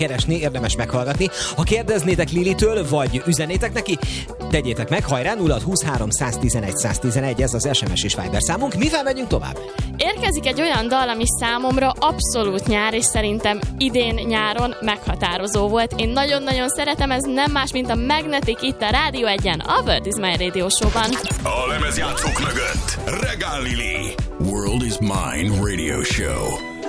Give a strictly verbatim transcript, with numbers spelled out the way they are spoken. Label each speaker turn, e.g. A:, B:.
A: keresni, érdemes meghallgatni. Ha kérdeznétek Lilitől, vagy üzenétek neki, tegyétek meg, hajrá, nulla huszonhárom száztizenegy száztizenegy, ez az es em es és Viber számunk. Mivel megyünk tovább?
B: Érkezik egy olyan dal, ami számomra abszolút nyár, és szerintem idén nyáron meghatározó volt. Én nagyon-nagyon szeretem, ez nem más, mint a Magnetic itt a Rádió egyen, a World is My Radio Show-ban.
C: A lemezjátszók mögött Regál Lili. World is Mine Radio Show.